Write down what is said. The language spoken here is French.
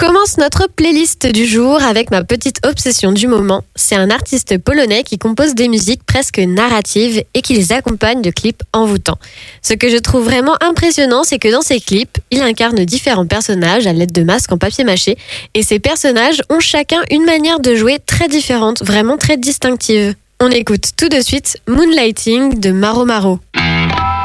commence notre playlist du jour avec ma petite obsession du moment. C'est un artiste polonais qui compose des musiques presque narratives et qui les accompagne de clips envoûtants. Ce que je trouve vraiment impressionnant, c'est que dans ses clips, il incarne différents personnages à l'aide de masques en papier mâché et ces personnages ont chacun une manière de jouer très différente, vraiment très distinctive. On écoute tout de suite Moonlighting de Maro Maro.